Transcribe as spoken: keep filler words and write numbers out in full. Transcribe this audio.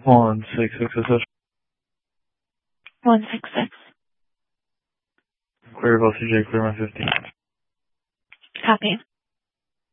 One six six six. One six six. Clear about C J, clear my fifteen. Copy.